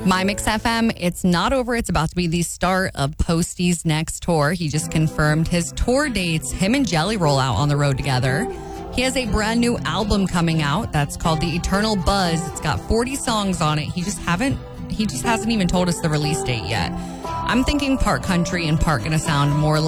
My Mix FM, it's not over. It's about to be the start of Posty's next tour. He just confirmed his tour dates. Him and Jelly roll out on the road together. He has a brand new album coming out that's called The Eternal Buzz. It's got 40 songs on it. He just hasn't even told us the release date yet. I'm thinking part country and part gonna sound more like